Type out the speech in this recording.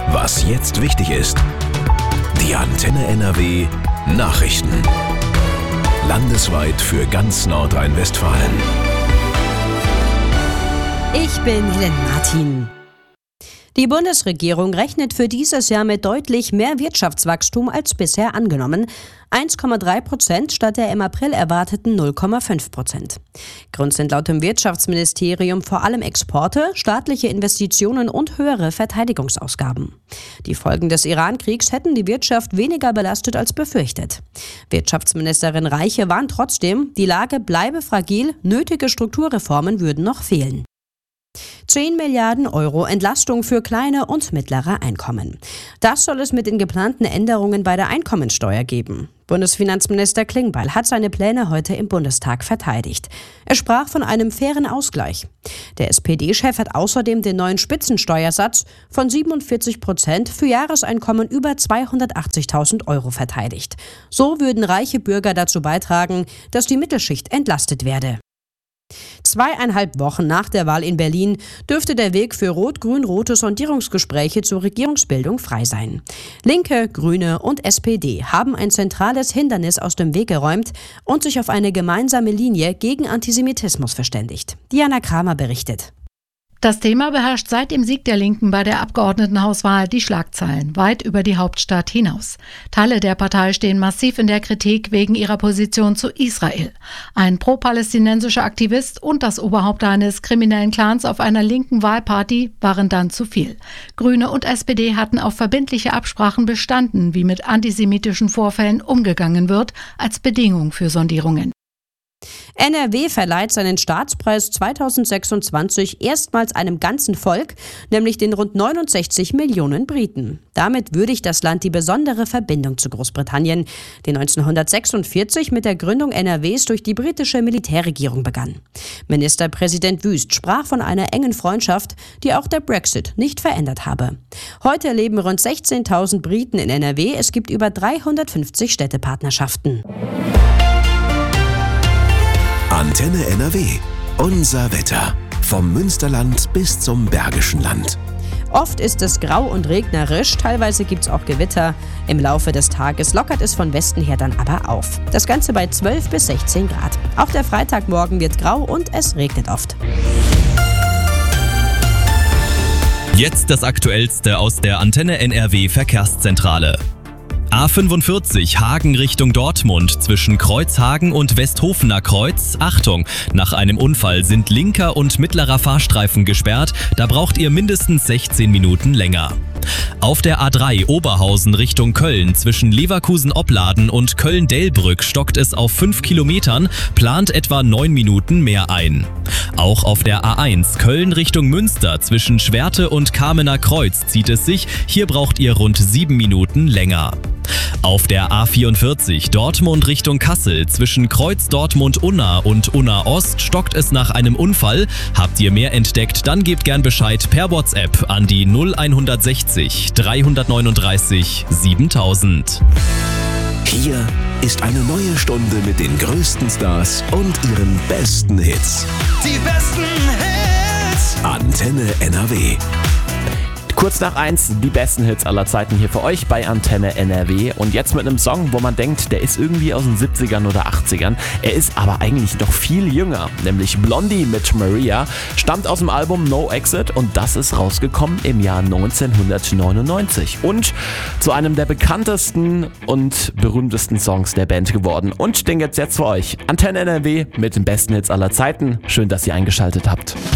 Was jetzt wichtig ist. Die Antenne NRW Nachrichten. Landesweit für ganz Nordrhein-Westfalen. Ich bin Helene Martin. Die Bundesregierung rechnet für dieses Jahr mit deutlich mehr Wirtschaftswachstum als bisher angenommen. 1,3% statt der im April erwarteten 0,5%. Grund sind laut dem Wirtschaftsministerium vor allem Exporte, staatliche Investitionen und höhere Verteidigungsausgaben. Die Folgen des Iran-Kriegs hätten die Wirtschaft weniger belastet als befürchtet. Wirtschaftsministerin Reiche warnt trotzdem, die Lage bleibe fragil, nötige Strukturreformen würden noch fehlen. 10 Milliarden Euro Entlastung für kleine und mittlere Einkommen. Das soll es mit den geplanten Änderungen bei der Einkommensteuer geben. Bundesfinanzminister Klingbeil hat seine Pläne heute im Bundestag verteidigt. Er sprach von einem fairen Ausgleich. Der SPD-Chef hat außerdem den neuen Spitzensteuersatz von 47% für Jahreseinkommen über 280.000 Euro verteidigt. So würden reiche Bürger dazu beitragen, dass die Mittelschicht entlastet werde. 2,5 Wochen nach der Wahl in Berlin dürfte der Weg für rot-grün-rote Sondierungsgespräche zur Regierungsbildung frei sein. Linke, Grüne und SPD haben ein zentrales Hindernis aus dem Weg geräumt und sich auf eine gemeinsame Linie gegen Antisemitismus verständigt. Diana Kramer berichtet. Das Thema beherrscht seit dem Sieg der Linken bei der Abgeordnetenhauswahl die Schlagzeilen, weit über die Hauptstadt hinaus. Teile der Partei stehen massiv in der Kritik wegen ihrer Position zu Israel. Ein pro-palästinensischer Aktivist und das Oberhaupt eines kriminellen Clans auf einer linken Wahlparty waren dann zu viel. Grüne und SPD hatten auf verbindliche Absprachen bestanden, wie mit antisemitischen Vorfällen umgegangen wird, als Bedingung für Sondierungen. NRW verleiht seinen Staatspreis 2026 erstmals einem ganzen Volk, nämlich den rund 69 Millionen Briten. Damit würdigt das Land die besondere Verbindung zu Großbritannien, die 1946 mit der Gründung NRWs durch die britische Militärregierung begann. Ministerpräsident Wüst sprach von einer engen Freundschaft, die auch der Brexit nicht verändert habe. Heute leben rund 16.000 Briten in NRW, es gibt über 350 Städtepartnerschaften. Antenne NRW. Unser Wetter. Vom Münsterland bis zum Bergischen Land. Oft ist es grau und regnerisch, teilweise gibt es auch Gewitter. Im Laufe des Tages lockert es von Westen her dann aber auf. Das Ganze bei 12 bis 16 Grad. Auch der Freitagmorgen wird grau und es regnet oft. Jetzt das Aktuellste aus der Antenne NRW Verkehrszentrale. A45 Hagen Richtung Dortmund zwischen Kreuzhagen und Westhofener Kreuz. Achtung, nach einem Unfall sind linker und mittlerer Fahrstreifen gesperrt. Da braucht ihr mindestens 16 Minuten länger. Auf der A3 Oberhausen Richtung Köln zwischen Leverkusen-Opladen und Köln-Delbrück stockt es auf 5 Kilometern, plant etwa 9 Minuten mehr ein. Auch auf der A1 Köln Richtung Münster zwischen Schwerte und Kamener Kreuz zieht es sich, hier braucht ihr rund 7 Minuten länger. Auf der A44 Dortmund Richtung Kassel zwischen Kreuz Dortmund-Unna und Unna Ost stockt es nach einem Unfall. Habt ihr mehr entdeckt, dann gebt gern Bescheid per WhatsApp an die 0160 339 7000. Hier ist eine neue Stunde mit den größten Stars und ihren besten Hits. Die besten Hits. Antenne NRW. Kurz nach 1 die besten Hits aller Zeiten hier für euch bei Antenne NRW. Und jetzt mit einem Song, wo man denkt, der ist irgendwie aus den 70ern oder 80ern. Er ist aber eigentlich noch viel jünger, nämlich Blondie mit Maria. Stammt aus dem Album No Exit und das ist rausgekommen im Jahr 1999. Und zu einem der bekanntesten und berühmtesten Songs der Band geworden. Und den gibt's jetzt für euch. Antenne NRW mit den besten Hits aller Zeiten. Schön, dass ihr eingeschaltet habt.